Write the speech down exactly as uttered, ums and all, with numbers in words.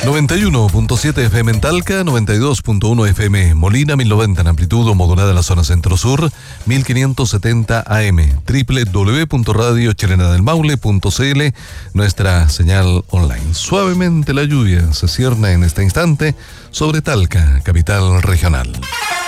noventa y uno punto siete F M en Talca, noventa y dos punto uno F M Molina, mil noventa en amplitud o modulada en la zona centro-sur, mil quinientos setenta A M, doble u doble u doble u punto radio chilena del maule punto c l, nuestra señal online. Suavemente la lluvia se cierne en este instante sobre Talca, capital regional.